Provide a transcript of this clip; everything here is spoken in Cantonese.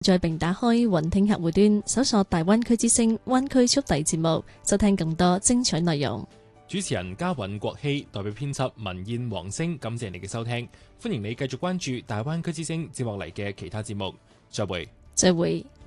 再並打開雲聽客戶端，搜索大灣區之聲灣區速遞節目，收聽更多精彩內容。 主持人嘉韻國希代表編輯文燕黃星，感謝你嘅收聽，歡迎你繼續關注大灣區之聲接落嚟嘅其他節目。再會。